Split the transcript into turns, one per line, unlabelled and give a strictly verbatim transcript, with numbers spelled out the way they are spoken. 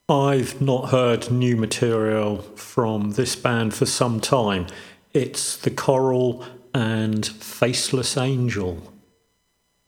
I've not heard new material from this band for some time. It's The Coral and Faceless Angel.